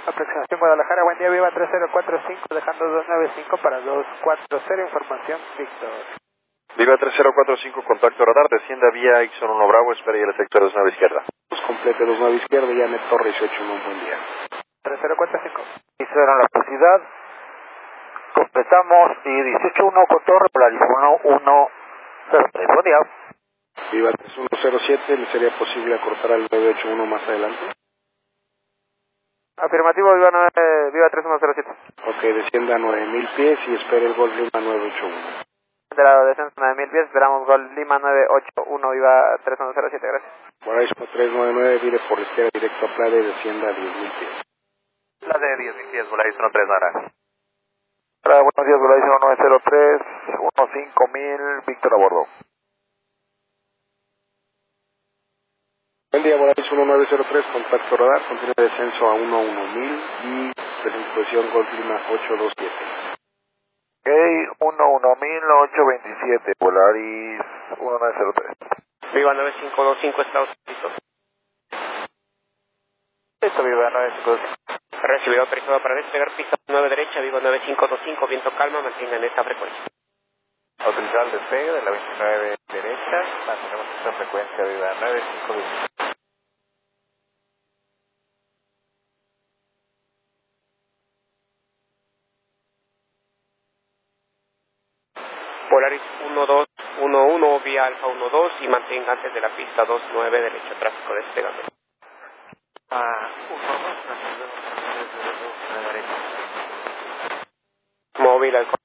Aproximación Guadalajara, buen día, Viva 3045, dejando 295 para 240, información Víctor. Viva 3045, contacto radar, descienda vía Ixon 1 Bravo, espera y el efecto de 29 izquierda. Complete 29 izquierda, llame Torre 18, un buen día. 3045. Hicieron la velocidad, completamos y 18-1 con Torre, polarizó 1-0-3, buen día. Viva 3107, ¿le sería posible acortar al 981 más adelante? Afirmativo, Viva 3107. Ok, descienda a 9000 pies y espere el Golf Lima 981. De la descenso 9000 pies, esperamos Gol Lima 981, Viva 3107, gracias. Guaraisco 399, vire por la izquierda directo a Playa y descienda a 10.000 pies. La de 10.000 pies, Volaris 139. Hola, buenos días, Volaris 1903, 15000, Víctor a bordo. Buen día, Volaris 1903, contacto radar, continúa descenso a 11000 y presentación Golf Lima 827. Ok, 11000-827, Volaris 1903. Viva 9525, Estados Unidos. Listo, Viva 9525. Recibido autorizado para despegar pista 9 derecha, Viva 9525, viento calma, mantengan esta frecuencia. Autorizado el despegue de la 29 derecha, mantenemos esta frecuencia, Viva 9525. Polaris 1211, vía Alfa 12 y mantenga antes de la pista 29 derecha, tráfico despegando. Móvil al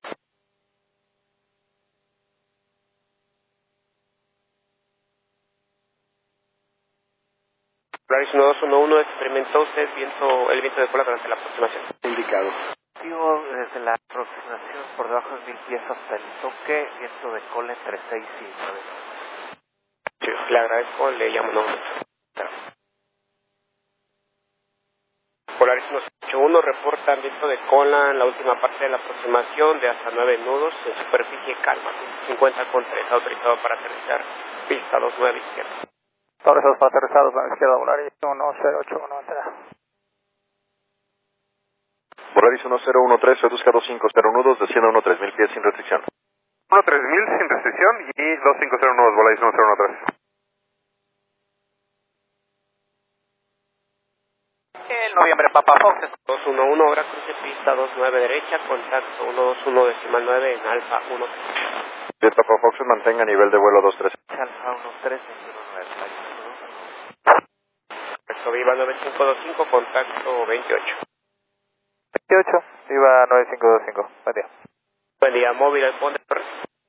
Polaris 1211, experimentó usted el viento de cola durante la aproximación. Indicado. Desde la aproximación por debajo de 1000 pies hasta el toque, viento de cola entre 6 y 9. Sí, le agradezco, le llamo nuevamente. Polaris 181 reporta viento de cola en la última parte de la aproximación de hasta 9 nudos en superficie calma, 50 con 3, autorizado para aterrizar, pista 29 izquierda. Autorizados para aterrizados a la izquierda, Volaris 1081, entra. Volaris 1013, reduzca 250 nudos, descienda 13000 pies sin restricción. 13000 sin restricción y 250 nudos, Volaris 1013. El noviembre, Papa Fox 211, ahora cruce pista 29 derecha, contacto 121 decimal 9 en Alfa 1. De Papa Fox mantenga nivel de vuelo 23. Alfa 13, 109. Esto Viva 9525, contacto 28. 28, Viva 9525, buen día. Buen día, móvil al Ponte Torres.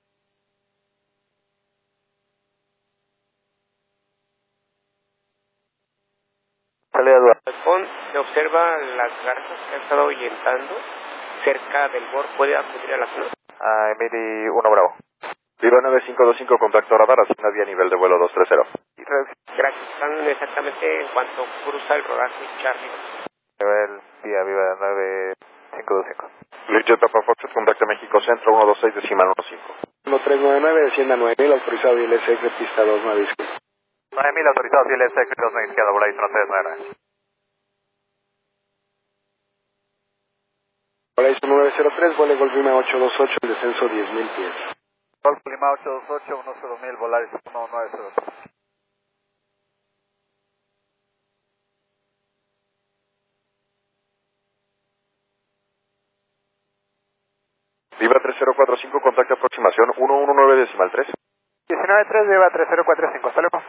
Salida duda. Se observa las garzas que han estado ahuyentando cerca del borde. ¿Puede acudir a la zona? Emily 1 Bravo. Viva 9525, contacto radar, hacienda vía nivel de vuelo 230. Gracias. Están exactamente en cuanto cruza el rodaje Charlie. Nivel vía Viva 9525. Legion Papa Fox, contacto México Centro 126 decimal 15. 1399, descienda a 9000, autorizado y LSX, pista 29 izquierda. 9000 autorizados y el SX 29 izquierda, Volaris 139. Volaris 903, vuele Golf Lima 828, el descenso 10.000 pies. Golf Lima 828, 10000, Volaris 1902. Viva 3045, contacto aproximación 119 decimal 3. 193, Viva 3045, hasta luego.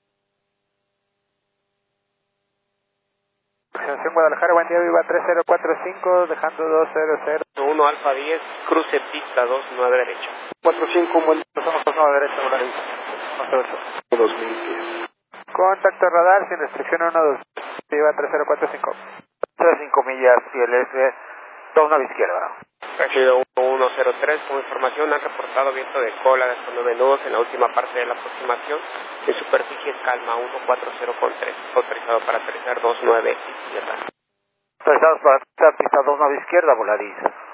Aproximación Guadalajara, buen día, Viva 3045, dejando 200. 1 Alfa 10, cruce pista 29 derecha. 45, un buen día. Pasamos por 9 derecha, Volaris 108. 2000 pies. Contacto radar, sin restricción 12, Viva 3045. 5 millas y el S 29 izquierda. Recibido 1103, como información han reportado viento de cola de hasta 9 nudos en la última parte de la aproximación, en superficie calma 140 con 3, autorizado para aterrizar 29 izquierda. Autorizados para aterrizar pista 29 izquierda, Volaris